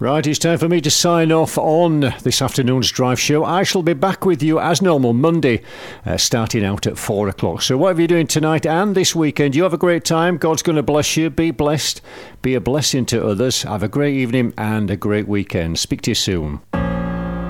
Right, it's time for me to sign off on this afternoon's drive show. I shall be back with you as normal Monday, starting out at 4 o'clock. So whatever you're doing tonight and this weekend, you have a great time. God's going to bless you. Be blessed. Be a blessing to others. Have a great evening and a great weekend. Speak to you soon.